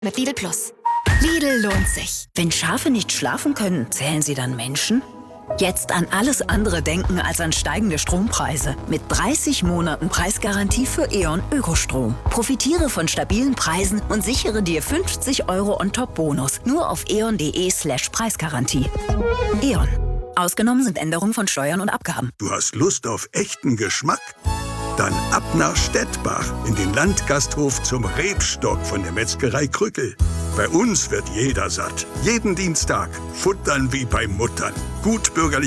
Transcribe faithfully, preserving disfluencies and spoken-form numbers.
Mit Lidl Plus. Lidl lohnt sich. Wenn Schafe nicht schlafen können, zählen sie dann Menschen? Jetzt an alles andere denken als an steigende Strompreise. Mit dreißig Monaten Preisgarantie für E.ON Ökostrom. Profitiere von stabilen Preisen und sichere dir fünfzig Euro On-Top-Bonus. Nur auf eon.de slash Preisgarantie. E.ON. Ausgenommen sind Änderungen von Steuern und Abgaben. Du hast Lust auf echten Geschmack? Dann ab nach Stettbach in den Landgasthof zum Rebstock von der Metzgerei Krückel. Bei uns wird jeder satt. Jeden Dienstag. Futtern wie bei Muttern. Gut bürgerlich.